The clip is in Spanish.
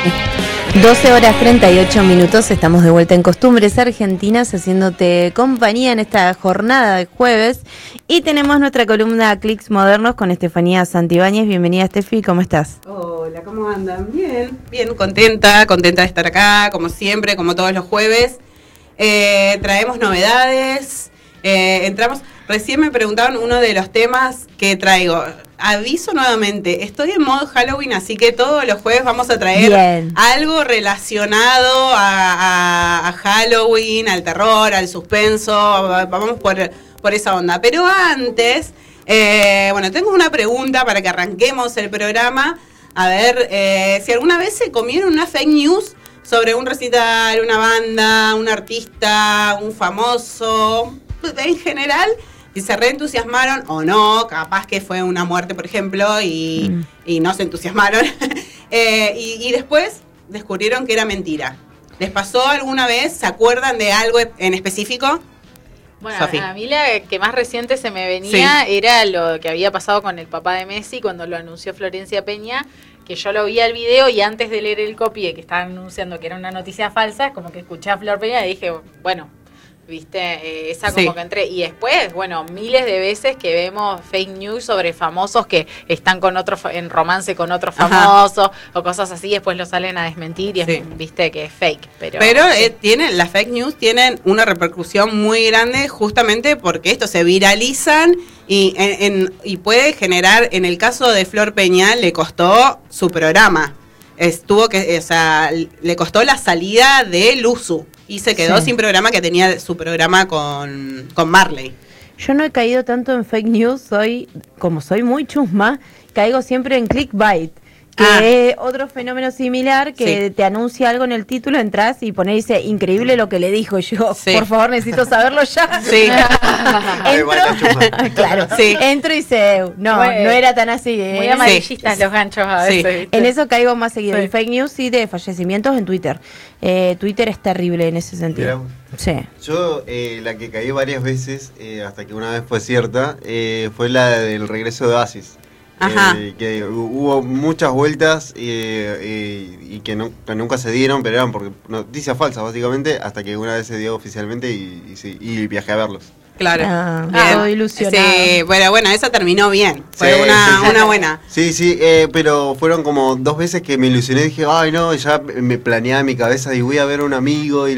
12 horas 38 minutos, estamos de vuelta en Costumbres Argentinas haciéndote compañía en esta jornada de jueves y tenemos nuestra columna Clics Modernos con Estefanía Santibáñez. Bienvenida, Estefi, ¿cómo estás? Hola, ¿cómo andan? Bien, contenta de estar acá, como siempre, como todos los jueves. Traemos novedades, recién me preguntaron uno de los temas que traigo. Aviso nuevamente, estoy en modo Halloween, así que todos los jueves vamos a traer algo relacionado a Halloween, al terror, al suspenso, vamos por esa onda. Pero antes, tengo una pregunta para que arranquemos el programa. A ver, si alguna vez se comieron una fake news sobre un recital, una banda, un artista, un famoso, en general, y se reentusiasmaron o no, capaz que fue una muerte, por ejemplo, y no se entusiasmaron, y después descubrieron que era mentira. ¿Les pasó alguna vez? ¿Se acuerdan de algo en específico? Bueno, Sofi. a mí la que más reciente se me venía era lo que había pasado con el papá de Messi cuando lo anunció Florencia Peña, que yo lo vi al video y antes de leer el copy que estaban anunciando que era una noticia falsa, como que escuché a Flor Peña y dije, bueno, viste, esa como que entré. Y después, bueno, miles de veces que vemos fake news sobre famosos que están con otro en romance con otro famoso o cosas así, después lo salen a desmentir y viste que es fake. Pero las fake news tienen una repercusión muy grande justamente porque esto se viralizan y puede generar, en el caso de Flor Peña, le costó su programa. Le costó la salida de Luzu y se quedó sin programa, que tenía su programa con Marley. Yo no he caído tanto en fake news, soy muy chusma, caigo siempre en clickbait, que es otro fenómeno similar que te anuncia algo en el título, entras y dice increíble lo que le dijo, y yo, por favor, necesito saberlo ya. Entro y dice, no era tan así. Muy amarillistas los ganchos a veces. En eso caigo más seguido. El fake news de fallecimientos en Twitter. Twitter es terrible en ese sentido. Yo la que caí varias veces, hasta que una vez fue cierta, fue la del regreso de Oasis. Que hubo muchas vueltas y que nunca se dieron, pero eran porque noticias falsas básicamente, hasta que una vez se dio oficialmente y viajé a verlos. Claro, todo ilusionado. Sí, bueno, esa terminó bien, fue una buena. Sí, pero fueron como 2 veces que me ilusioné y dije, ay no, ya me planeaba en mi cabeza y voy a ver a un amigo y